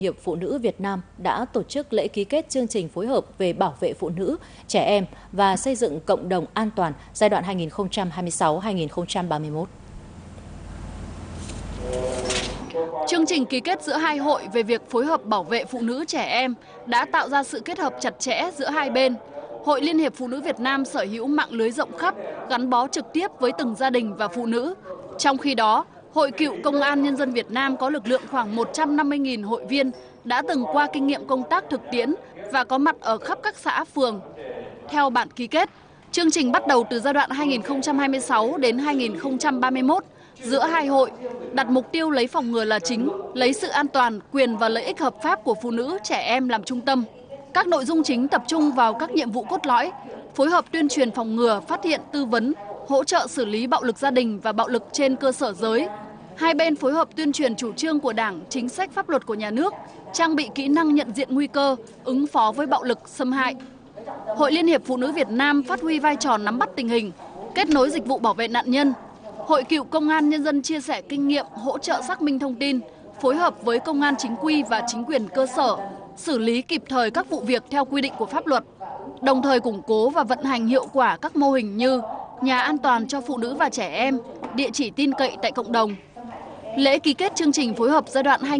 Hiệp Phụ nữ Việt Nam đã tổ chức lễ ký kết chương trình phối hợp về bảo vệ phụ nữ, trẻ em và xây dựng cộng đồng an toàn giai đoạn 2026-2031. Chương trình ký kết giữa hai hội về việc phối hợp bảo vệ phụ nữ trẻ em đã tạo ra sự kết hợp chặt chẽ giữa hai bên. Hội Liên hiệp Phụ nữ Việt Nam sở hữu mạng lưới rộng khắp, gắn bó trực tiếp với từng gia đình và phụ nữ. Trong khi đó, Hội Cựu Công an Nhân dân Việt Nam có lực lượng khoảng 150.000 hội viên đã từng qua kinh nghiệm công tác thực tiễn và có mặt ở khắp các xã, phường. Theo bản ký kết, chương trình bắt đầu từ giai đoạn 2026 đến 2031 giữa hai hội, đặt mục tiêu lấy phòng ngừa là chính, lấy sự an toàn, quyền và lợi ích hợp pháp của phụ nữ, trẻ em làm trung tâm. Các nội dung chính tập trung vào các nhiệm vụ cốt lõi, phối hợp tuyên truyền phòng ngừa, phát hiện, tư vấn, hỗ trợ xử lý bạo lực gia đình và bạo lực trên cơ sở giới. Hai bên phối hợp tuyên truyền chủ trương của Đảng, chính sách pháp luật của nhà nước, trang bị kỹ năng nhận diện nguy cơ, ứng phó với bạo lực, xâm hại. Hội Liên hiệp Phụ nữ Việt Nam phát huy vai trò nắm bắt tình hình, kết nối dịch vụ bảo vệ nạn nhân. Hội Cựu Công an Nhân dân chia sẻ kinh nghiệm, hỗ trợ xác minh thông tin, phối hợp với công an chính quy và chính quyền cơ sở, xử lý kịp thời các vụ việc theo quy định của pháp luật, đồng thời củng cố và vận hành hiệu quả các mô hình như nhà an toàn cho phụ nữ và trẻ em, địa chỉ tin cậy tại cộng đồng. Lễ ký kết chương trình phối hợp giai đoạn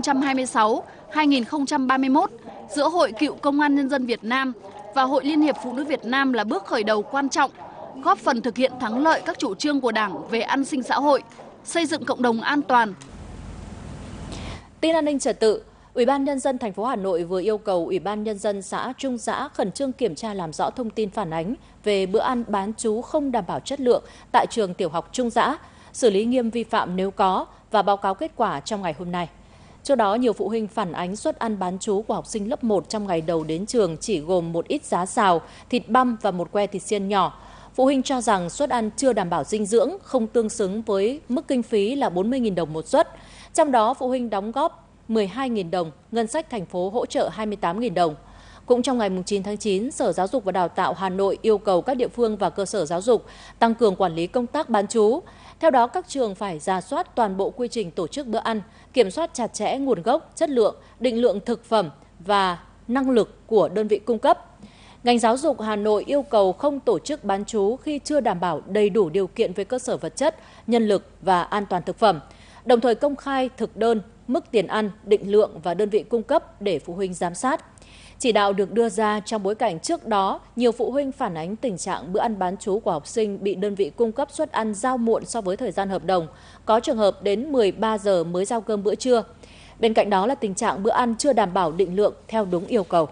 2026-2031 giữa Hội Cựu Công an Nhân dân Việt Nam và Hội Liên hiệp Phụ nữ Việt Nam là bước khởi đầu quan trọng, góp phần thực hiện thắng lợi các chủ trương của Đảng về an sinh xã hội, xây dựng cộng đồng an toàn. Tin an ninh trật tự, Ủy ban Nhân dân thành phố Hà Nội vừa yêu cầu Ủy ban Nhân dân xã Trung Giã khẩn trương kiểm tra làm rõ thông tin phản ánh về bữa ăn bán trú không đảm bảo chất lượng tại trường tiểu học Trung Giã, xử lý nghiêm vi phạm nếu có và báo cáo kết quả trong ngày hôm nay. Trước đó, nhiều phụ huynh phản ánh suất ăn bán trú của học sinh lớp 1 trong ngày đầu đến trường chỉ gồm một ít giá xào, thịt băm và một que thịt xiên nhỏ. Phụ huynh cho rằng suất ăn chưa đảm bảo dinh dưỡng, không tương xứng với mức kinh phí là 40.000 đồng một suất. Trong đó, phụ huynh đóng góp 12.000 đồng, ngân sách thành phố hỗ trợ 28.000 đồng. Cũng trong ngày 9 tháng 9, Sở Giáo dục và Đào tạo Hà Nội yêu cầu các địa phương và cơ sở giáo dục tăng cường quản lý công tác bán trú. Theo đó, các trường phải rà soát toàn bộ quy trình tổ chức bữa ăn, kiểm soát chặt chẽ nguồn gốc, chất lượng, định lượng thực phẩm và năng lực của đơn vị cung cấp. Ngành giáo dục Hà Nội yêu cầu không tổ chức bán trú khi chưa đảm bảo đầy đủ điều kiện về cơ sở vật chất, nhân lực và an toàn thực phẩm, đồng thời công khai thực đơn, mức tiền ăn, định lượng và đơn vị cung cấp để phụ huynh giám sát. Chỉ đạo được đưa ra trong bối cảnh trước đó, nhiều phụ huynh phản ánh tình trạng bữa ăn bán trú của học sinh bị đơn vị cung cấp suất ăn giao muộn so với thời gian hợp đồng, có trường hợp đến 13 giờ mới giao cơm bữa trưa. Bên cạnh đó là tình trạng bữa ăn chưa đảm bảo định lượng theo đúng yêu cầu.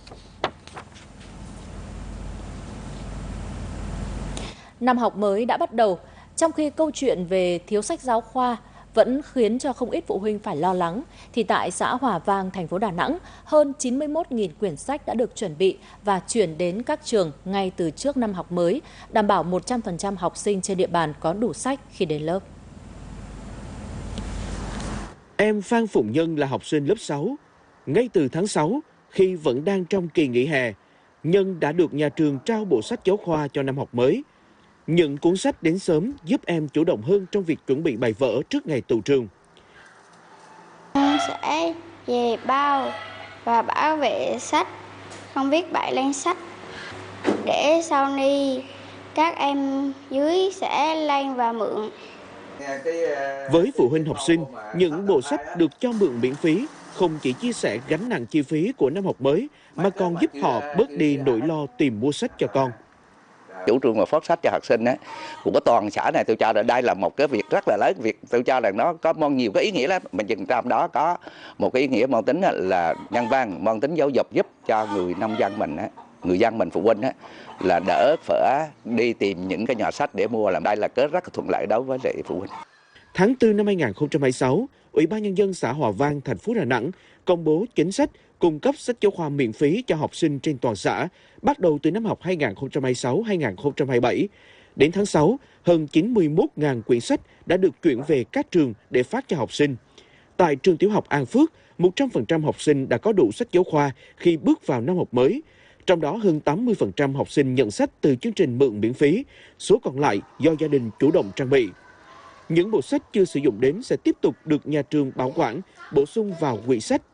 Năm học mới đã bắt đầu, trong khi câu chuyện về thiếu sách giáo khoa vẫn khiến cho không ít phụ huynh phải lo lắng, thì tại xã Hòa Vang, thành phố Đà Nẵng, hơn 91.000 quyển sách đã được chuẩn bị và chuyển đến các trường ngay từ trước năm học mới, đảm bảo 100% học sinh trên địa bàn có đủ sách khi đến lớp. Em Phan Phụng Nhân là học sinh lớp 6. Ngay từ tháng 6, khi vẫn đang trong kỳ nghỉ hè, Nhân đã được nhà trường trao bộ sách giáo khoa cho năm học mới. Những cuốn sách đến sớm giúp em chủ động hơn trong việc chuẩn bị bài vở trước ngày tụ trường. Con sẽ về bao và bảo vệ sách, không viết bậy lên sách, để sau này các em dưới sẽ lên và mượn. Với phụ huynh học sinh, những bộ sách được cho mượn miễn phí không chỉ chia sẻ gánh nặng chi phí của năm học mới, mà còn giúp họ bớt đi nỗi lo tìm mua sách cho con. Chủ trương mà phát sách cho học sinh của toàn xã này, tôi cho là đây là một cái việc rất là lớn, việc tôi cho là nó có nhiều cái ý nghĩa lắm, mà trong đó có một cái ý nghĩa mang tính là nhân văn, mang tính giáo dục, giúp cho người nông dân mình, người dân mình, phụ huynh là đỡ phải đi tìm những cái nhà sách để mua, làm đây là cái rất là thuận lợi đối với lại phụ huynh. Tháng 4 năm 2026, Ủy ban Nhân dân xã Hòa Vang, thành phố Đà Nẵng công bố chính sách cung cấp sách giáo khoa miễn phí cho học sinh trên toàn xã, bắt đầu từ năm học 2026-2027. Đến tháng 6, hơn 91.000 quyển sách đã được chuyển về các trường để phát cho học sinh. Tại trường tiểu học An Phước, 100% học sinh đã có đủ sách giáo khoa khi bước vào năm học mới. Trong đó hơn 80% học sinh nhận sách từ chương trình mượn miễn phí, số còn lại do gia đình chủ động trang bị. Những bộ sách chưa sử dụng đến sẽ tiếp tục được nhà trường bảo quản, bổ sung vào quỹ sách